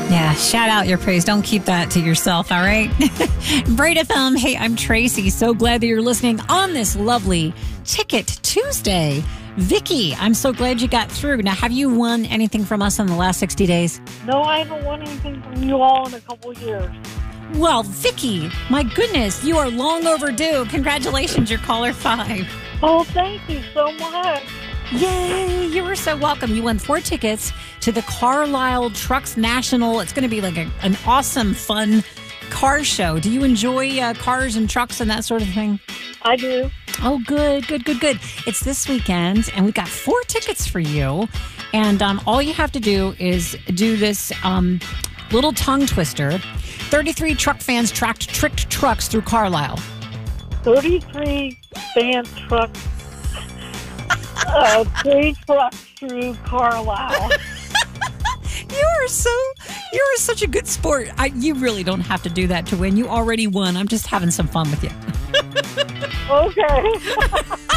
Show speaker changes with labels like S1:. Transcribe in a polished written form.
S1: Yeah, shout out your praise. Don't keep that to yourself, all right? Braid FM. Hey, I'm Tracy. So glad that you're listening on this lovely Ticket Tuesday. Vicky, I'm so glad you got through. Now, have you won anything from us in the last 60 days?
S2: No, I haven't won anything from you all in a couple of years.
S1: Well, Vicky, my goodness, you are long overdue. Congratulations, you're caller 5.
S2: Oh, thank you so much.
S1: Yay, you were so welcome. You won 4 tickets to the Carlisle Trucks National. It's going to be like an awesome, fun car show. Do you enjoy cars and trucks and that sort of thing?
S2: I do.
S1: Oh, good. It's this weekend, and we've got 4 tickets for you. And all you have to do is do this little tongue twister. 33 truck fans tricked trucks through Carlisle.
S2: 33 fan trucks. 3 trucks through Carlisle.
S1: You're such a good sport. You really don't have to do that to win. You already won. I'm just having some fun with you.
S2: Okay.